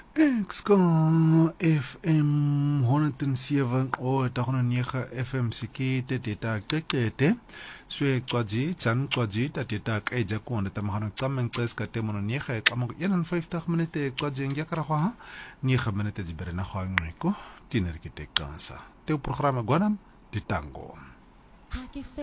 Ekska FM 107 o tagono 9 FM sikete data qeqete swe cwaji tsan cwaji tateta ka eja ko nda tamahano tsameng tseska temono 9 e qamo yenan 50 minute cwaji ngakara kwa 9 minute jiberena kwa ngeko tiner kite kansa te programa gwanam ditango